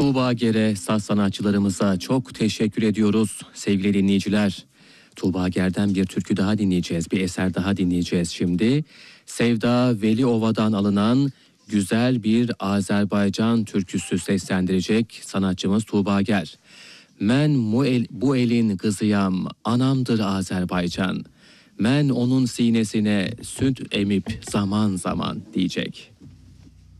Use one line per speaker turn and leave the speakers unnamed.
Tuğba Ger'e, saz sanatçılarımıza çok teşekkür ediyoruz sevgili dinleyiciler. Tuğba Ger'den bir türkü daha dinleyeceğiz, bir eser daha dinleyeceğiz şimdi. Sevda Veliova'dan alınan güzel bir Azerbaycan türküsü seslendirecek sanatçımız Tuğba Ger. Men bu elin kızıyam, anamdır Azerbaycan. Men onun sinesine süt emip zaman zaman diyecek.